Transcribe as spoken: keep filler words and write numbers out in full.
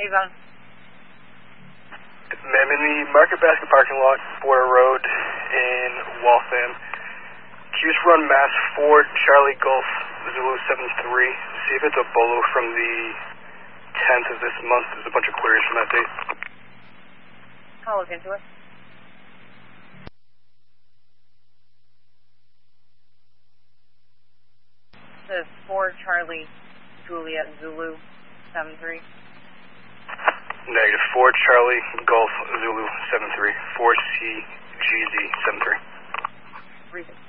Avon. Ma'am, in the Market Basket parking lot, Border Road in Waltham, can you just run Mass four Charlie Golf Zulu seven three, see if it's a bolo from the tenth of this month. There's a bunch of queries from that date. I'll look into it. The four Charlie Juliet Zulu seven three. Negative. four Charlie Golf Zulu seven three. four C G Z seven three. Read it.